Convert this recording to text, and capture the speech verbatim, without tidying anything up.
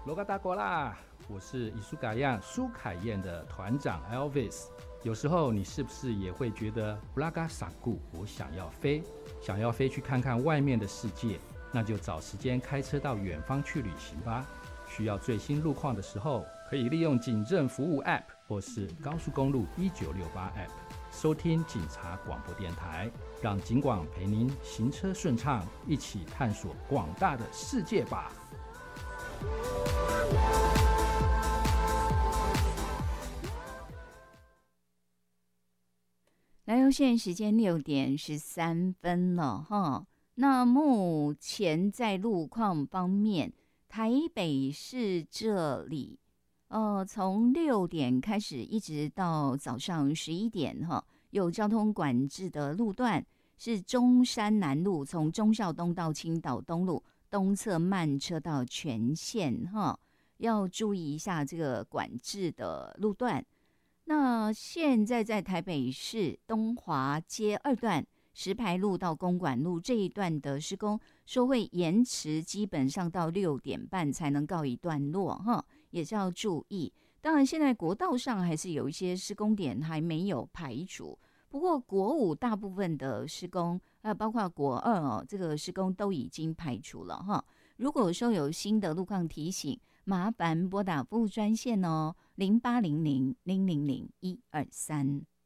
罗嘎达国啦，我是伊苏嘎样苏凯燕的团长 Elvis。有时候你是不是也会觉得布拉嘎萨固，我想要飞，想要飞去看看外面的世界？那就找时间开车到远方去旅行吧。需要最新路况的时候，可以利用警政服务 App 或是高速公路一九六八 App 收听警察广播电台，让警广陪您行车顺畅，一起探索广大的世界吧。 来哦，现在时间六点十三分了哈。那目前在路况方面，台北市这里，呃，从六点开始一直到早上十一点哈，有交通管制的路段是中山南路，从忠孝东到青岛东路东侧慢车道全线哈，要注意一下这个管制的路段。那现在在台北市东华街二段石牌路到公馆路这一段的施工说会延迟，基本上到六点半才能告一段落哈，也是要注意。当然现在国道上还是有一些施工点还没有排除，不过国五大部分的施工呃包括国二哦，这个施工都已经排除了哈。如果说有新的路况提醒，麻烦拨打服务专线哦，零八零零零零零一二三。